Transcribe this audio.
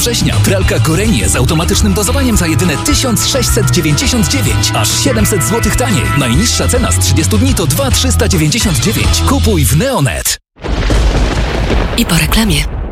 września pralka Gorenie z automatycznym dozowaniem za jedyne 1699, aż 700 zł taniej. Najniższa cena z 30 dni to 2399. Kupuj w Neonet. I po reklamie.